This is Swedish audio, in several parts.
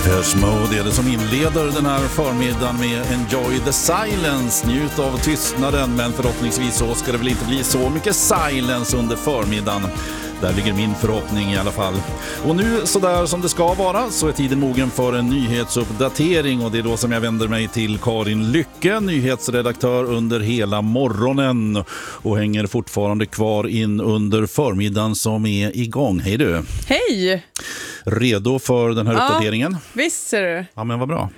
Depeche Mode är det som inleder den här förmiddagen med Enjoy the Silence. Njut av tystnaden, men förhoppningsvis så ska det väl inte bli så mycket silence under förmiddagen. Där ligger min förhoppning i alla fall. Och nu, så där som det ska vara, så är tiden mogen för en nyhetsuppdatering. Och det är då som jag vänder mig till Karin Lycke, nyhetsredaktör under hela morgonen. Och hänger fortfarande kvar in under förmiddagen som är igång. Hej du! Hej! Redo för den här uppdateringen? Visst är du. Ja, men vad bra.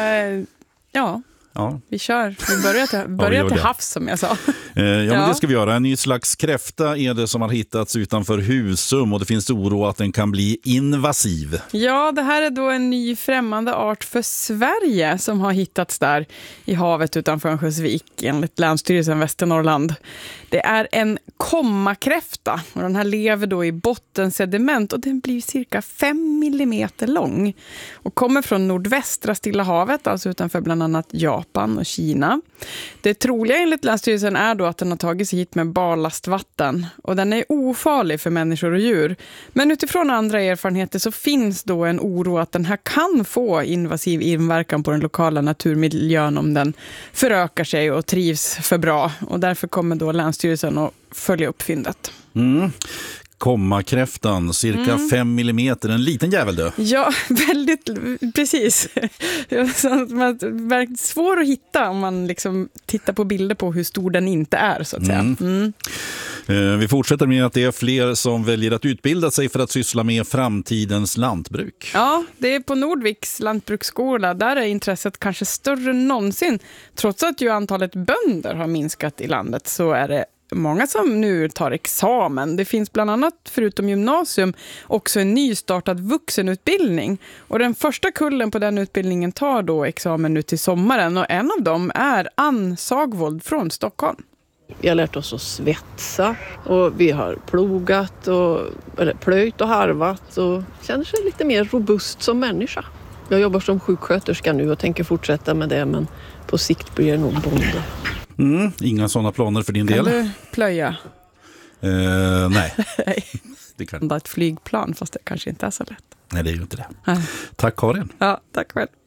Ja. Vi kör. Vi börjar till havs som jag sa. Men det ska vi göra. En ny slags kräfta är det som har hittats utanför Husum och det finns oro att den kan bli invasiv. Ja, det här är då en ny främmande art för Sverige som har hittats där i havet utanför Örnsköldsvik enligt Länsstyrelsen Västernorrland. Det är en kommakräfta och den här lever då i bottensediment och den blir cirka 5 millimeter lång och kommer från nordvästra Stilla havet, alltså utanför bland annat Japan och Kina. Det troliga enligt Länsstyrelsen är då att den har tagit sig hit med barlastvatten och den är ofarlig för människor och djur. Men utifrån andra erfarenheter så finns då en oro att den här kan få invasiv inverkan på den lokala naturmiljön om den förökar sig och trivs för bra. Och därför kommer då Länsstyrelsen att följa upp fyndet. Kommakräftan, cirka 5 millimeter, en liten jävel du. Ja, väldigt, precis. Verkligen svår att hitta om man liksom tittar på bilder på hur stor den inte är, så att säga. Vi fortsätter med att det är fler som väljer att utbilda sig för att syssla med framtidens lantbruk. Ja, det är på Nordviks lantbruksskola. Där är intresset kanske större än någonsin. Trots att ju antalet bönder har minskat i landet så är det många som nu tar examen. Det finns bland annat, förutom gymnasium, också en nystartad vuxenutbildning. Och den första kullen på den utbildningen tar då examen nu till sommaren. Och en av dem är Ann Sagvold från Stockholm. Vi har lärt oss att svetsa och vi har plogat eller plöjt och harvat och känner sig lite mer robust som människa. Jag jobbar som sjuksköterska nu och tänker fortsätta med det, men på sikt blir det nog bonde. Inga sådana planer för din del? Kan du plöja? Nej. Det kan. Ett flygplan, fast det kanske inte är så lätt. Nej, det är ju inte det. Tack Karin. Ja, tack själv.